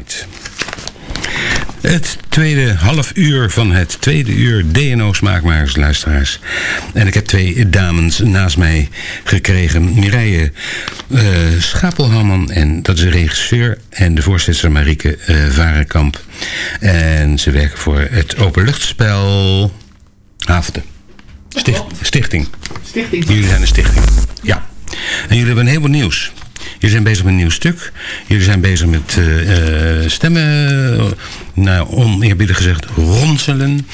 Night. Het tweede half uur van het tweede uur DNO Smaakmakers, luisteraars. En ik heb twee dames naast mij gekregen. Mireille Schapelhamman, en dat is de regisseur, en de voorzitter Marieke Varenkamp. En ze werken voor het openluchtspel Haventen. Stichting. Jullie zijn een stichting. Ja. En jullie hebben een heleboel nieuws. Jullie zijn bezig met een nieuw stuk. Jullie zijn bezig met stemmen, oneerbiedig gezegd, ronselen.